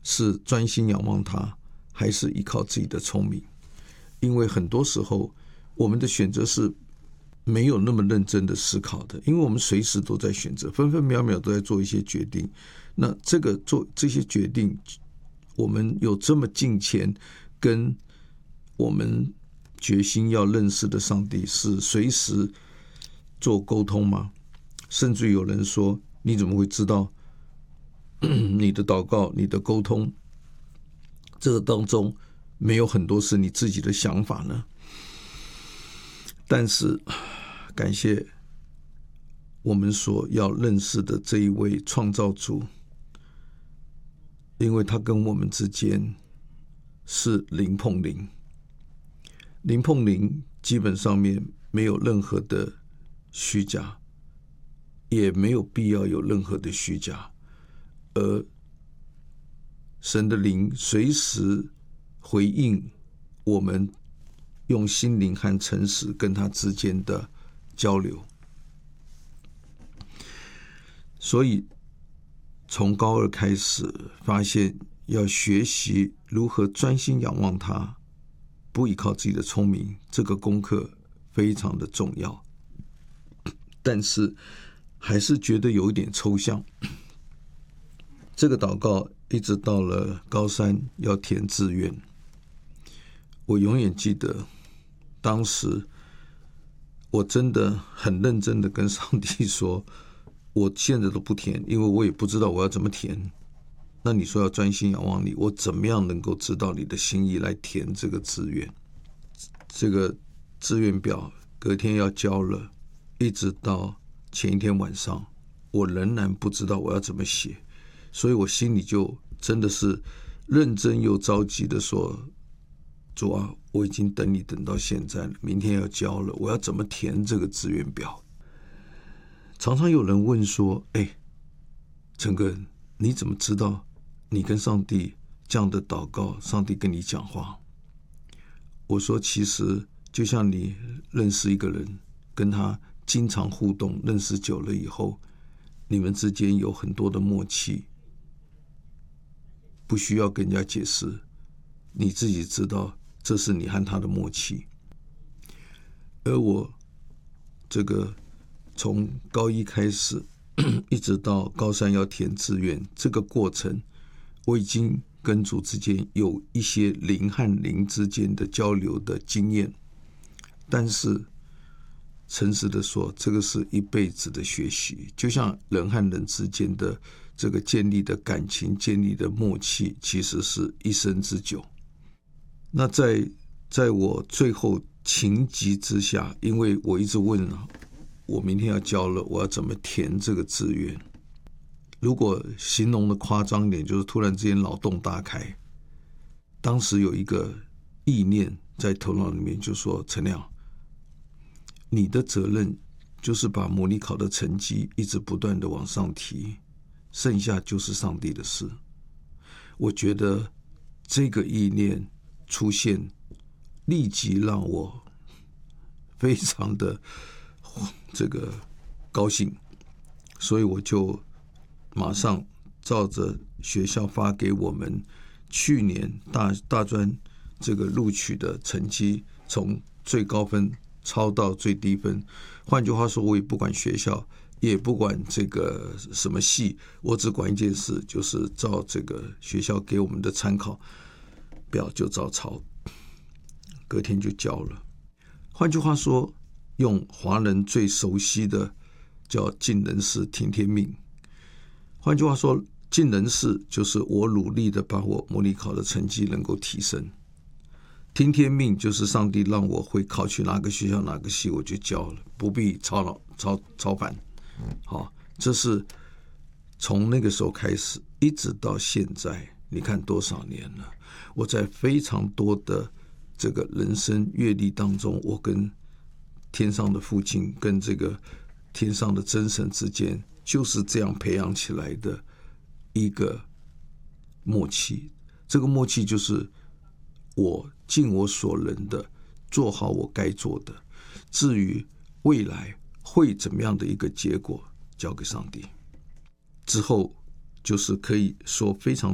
是专心仰望他，还是依靠自己的聪明？因为很多时候我们的选择是没有那么认真的思考的，因为我们随时都在选择，分分秒秒都在做一些决定。那做这些决定，我们有这么近前跟我们决心要认识的上帝是随时做沟通吗？甚至有人说，你怎么会知道你的祷告、你的沟通这个当中没有很多是你自己的想法呢？但是感谢我们所要认识的这一位创造主，因为他跟我们之间是灵碰灵，灵碰灵基本上面没有任何的虚假，也没有必要有任何的虚假，而神的灵随时回应我们用心灵和诚实跟他之间的交流。所以从高二开始发现要学习如何专心仰望他，不依靠自己的聪明，这个功课非常的重要，但是还是觉得有一点抽象。这个祷告一直到了高三要填志愿，我永远记得当时我真的很认真的跟上帝说，我现在都不填，因为我也不知道我要怎么填。那你说要专心仰望你，我怎么样能够知道你的心意来填这个志愿？这个志愿表隔天要交了，一直到前一天晚上，我仍然不知道我要怎么写，所以我心里就真的是认真又着急的说，主啊，我已经等你等到现在了，明天要交了，我要怎么填这个志愿表？常常有人问说，陈哥，你怎么知道你跟上帝这样的祷告，上帝跟你讲话？我说，其实就像你认识一个人，跟他经常互动，认识久了以后，你们之间有很多的默契，不需要跟人家解释，你自己知道这是你和他的默契。而我这个从高一开始一直到高三要填志愿，这个过程我已经跟主之间有一些灵和灵之间的交流的经验，但是诚实的说，这个是一辈子的学习，就像人和人之间的这个建立的感情、建立的默契，其实是一生之久。那在我最后情急之下，因为我一直问我明天要交了，我要怎么填这个志愿？如果形容的夸张一点，就是突然之间脑洞大开。当时有一个意念在头脑里面，就说：陈亮，你的责任就是把模拟考的成绩一直不断的往上提，剩下就是上帝的事。我觉得这个意念出现，立即让我非常的这个高兴，所以我就马上照着学校发给我们去年大专这个录取的成绩，从最高分抄到最低分。换句话说，我也不管学校，也不管这个什么系，我只管一件事，就是照这个学校给我们的参考表就照抄，隔天就交了。换句话说，用华人最熟悉的叫尽人事听天命。换句话说，尽人事就是我努力的把我模拟考的成绩能够提升，听天命就是上帝让我会考去哪个学校哪个系我就交了，不必操烦。好，这是从那个时候开始一直到现在，你看多少年了，我在非常多的这个人生阅历当中，我跟天上的父亲跟这个天上的真神之间就是这样培养起来的一个默契。这个默契就是我尽我所能的做好我该做的，至于未来会怎么样的一个结果交给上帝。之后就是可以说非常